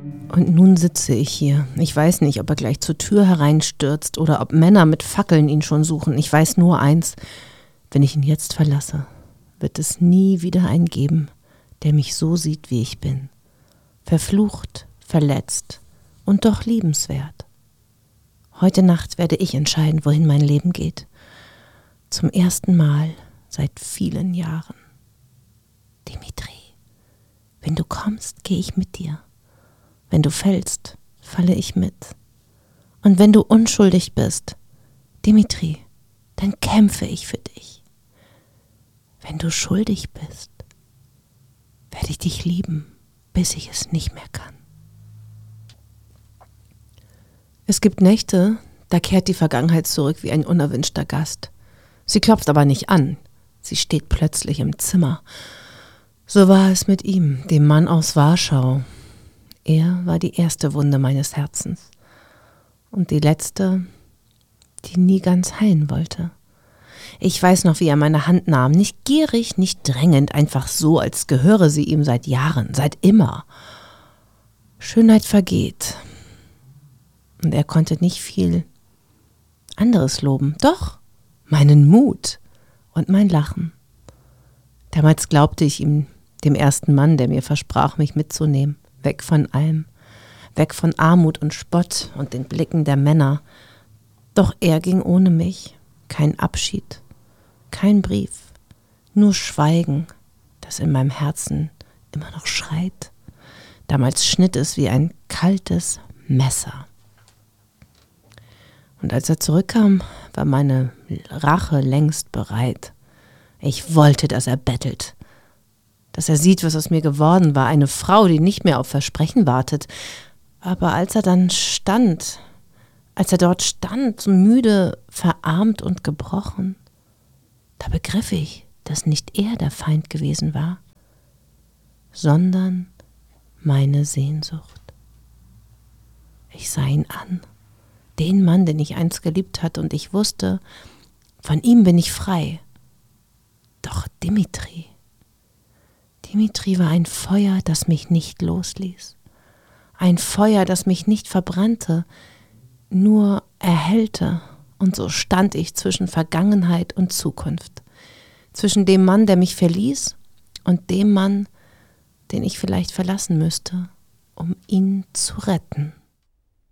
Und nun sitze ich hier. Ich weiß nicht, ob er gleich zur Tür hereinstürzt oder ob Männer mit Fackeln ihn schon suchen. Ich weiß nur eins: Wenn ich ihn jetzt verlasse, wird es nie wieder einen geben, der mich so sieht, wie ich bin. Verflucht, verletzt und doch liebenswert. Heute Nacht werde ich entscheiden, wohin mein Leben geht. Zum ersten Mal seit vielen Jahren. Dimitri, wenn du kommst, gehe ich mit dir. Wenn du fällst, falle ich mit. Und wenn du unschuldig bist, Dimitri, dann kämpfe ich für dich. Wenn du schuldig bist, werde ich dich lieben, bis ich es nicht mehr kann. Es gibt Nächte, da kehrt die Vergangenheit zurück wie ein unerwünschter Gast. Sie klopft aber nicht an, sie steht plötzlich im Zimmer. So war es mit ihm, dem Mann aus Warschau. Er war die erste Wunde meines Herzens und die letzte, die nie ganz heilen wollte. Ich weiß noch, wie er meine Hand nahm, nicht gierig, nicht drängend, einfach so, als gehöre sie ihm seit Jahren, seit immer. Schönheit vergeht und er konnte nicht viel anderes loben, doch meinen Mut und mein Lachen. Damals glaubte ich ihm, dem ersten Mann, der mir versprach, mich mitzunehmen. Weg von allem, weg von Armut und Spott und den Blicken der Männer. Doch er ging ohne mich, kein Abschied, kein Brief, nur Schweigen, das in meinem Herzen immer noch schreit. Damals schnitt es wie ein kaltes Messer. Und als er zurückkam, war meine Rache längst bereit. Ich wollte, dass er bettelt. Dass er sieht, was aus mir geworden war, eine Frau, die nicht mehr auf Versprechen wartet. Aber als er dort stand, so müde, verarmt und gebrochen, da begriff ich, dass nicht er der Feind gewesen war, sondern meine Sehnsucht. Ich sah ihn an, den Mann, den ich einst geliebt hatte, und ich wusste, von ihm bin ich frei. Doch Dimitri war ein Feuer, das mich nicht losließ. Ein Feuer, das mich nicht verbrannte, nur erhellte. Und so stand ich zwischen Vergangenheit und Zukunft. Zwischen dem Mann, der mich verließ, und dem Mann, den ich vielleicht verlassen müsste, um ihn zu retten.